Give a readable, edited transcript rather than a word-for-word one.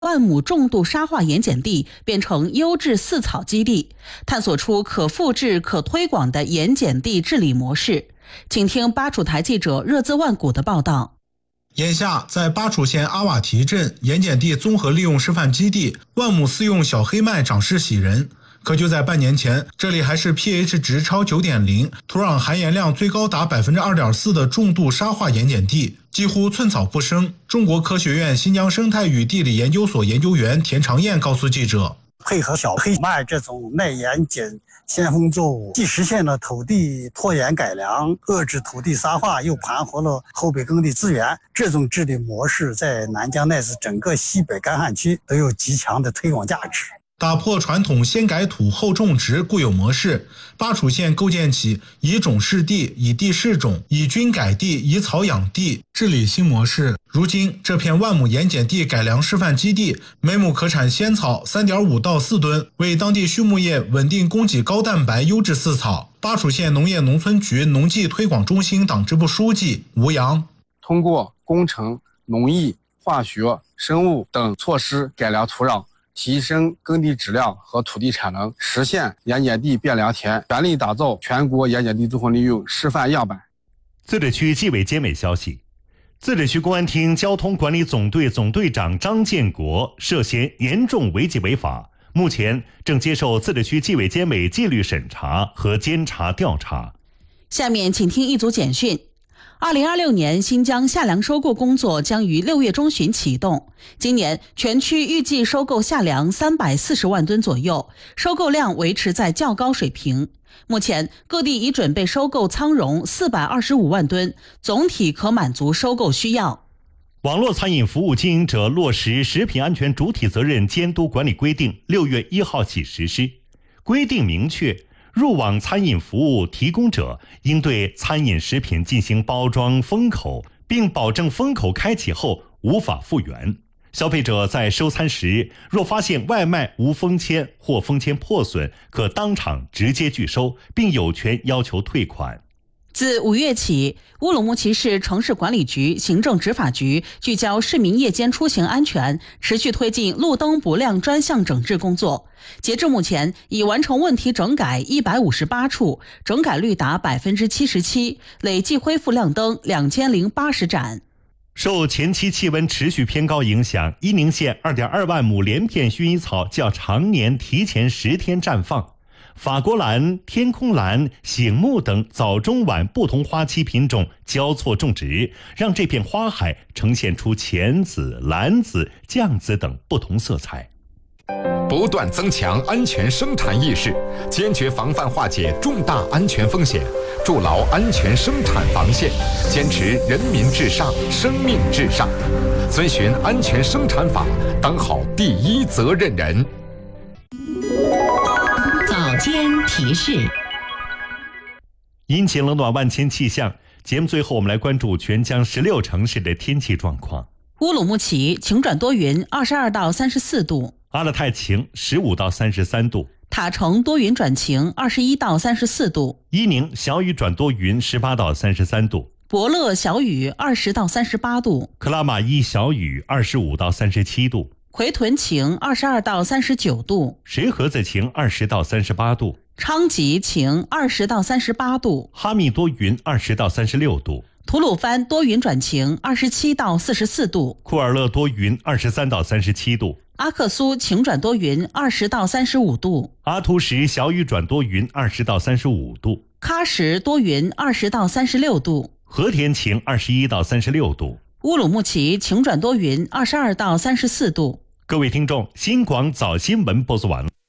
万亩重度沙化盐碱地变成优质饲草基地，探索出可复制、可推广的盐碱地治理模式。请听巴楚台记者热孜万古的报道。 眼下，在巴楚县阿瓦提镇盐碱地综合利用示范基地，万亩饲用小黑麦长势喜人。可就在半年前，这里还是 pH 值超 9.0， 土壤含盐量最高达 2.4% 的重度沙化盐碱地，几乎寸草不生。中国科学院新疆生态与地理研究所研究员田长燕告诉记者， 配合小黑麦这种耐盐碱先锋作物，既实现了土地脱盐改良，遏制土地沙化，又盘活了后备耕地资源。这种治理模式在南疆乃至整个西北干旱区都有极强的推广价值。 打破传统先改土后种植固有模式，巴楚县构建起以种试地、以地试种、以菌改地、以草养地治理新模式。如今，这片万亩盐碱地改良示范基地，每亩可产鲜草 3.5 到4吨，为当地畜牧业稳定供给高蛋白优质饲草。巴楚县农业农村局农技推广中心党支部书记吴阳， 通过工程、农艺、化学、生物等措施改良土壤，提升耕地质量和土地产能，实现盐碱地变良田，全力打造全国盐碱地综合利用示范样板。 自治区纪委监委消息，自治区公安厅交通管理总队总队长张建国涉嫌严重违纪违法，目前正接受自治区纪委监委纪律审查和监察调查。 下面请听一组简讯。2026年新疆夏粮收购工作将于6月中旬启动。今年全区预计收购夏粮340万吨左右，收购量维持在较高水平。目前各地已准备收购仓容425万吨，总体可满足收购需要。 网络餐饮服务经营者落实食品安全主体责任监督管理规定6月1号起实施。规定明确，入网餐饮服务提供者应对餐饮食品进行包装封口，并保证封口开启后无法复原。消费者在收餐时，若发现外卖无封签或封签破损，可当场直接拒收，并有权要求退款。 自5月起，乌鲁木齐市城市管理局、行政执法局聚焦市民夜间出行安全，持续推进路灯不亮专项整治工作。截至目前，已完成问题整改158处，整改率达 77%， 累计恢复亮灯2080盏。 受前期气温持续偏高影响，伊宁县 2.2 万亩连片薰衣草较常年提前10天绽放。法国兰、天空兰、醒木等早中晚不同花期品种交错种植，让这片花海呈现出浅紫、蓝紫、酱紫等不同色彩。 不断增强安全生产意识，坚决防范化解重大安全风险，筑牢安全生产防线，坚持人民至上、生命至上，遵循安全生产法，当好第一责任人。 早间提示。 阴晴冷暖万千气象，节目最后我们来关注全疆16城市的天气状况。 乌鲁木齐晴转多云，22到34度； 阿勒泰晴，15到33度； 塔城多云转晴，21到34度； 伊宁小雨转多云，18到33度； 博乐小雨20到38度； 克拉玛依小雨25到37度； 奎屯晴22到39度； 石河子晴20到38度； 昌吉晴20到38度； 哈密多云20到36度； 吐鲁番多云转晴27到44度； 库尔勒多云23到37度； 阿克苏晴转多云20到35度； 阿图什小雨转多云20到35度； 喀什多云20到36度； 和田晴21到36度； 乌鲁木齐晴转多云22到34度。 各位听众，新广早新闻播送完了。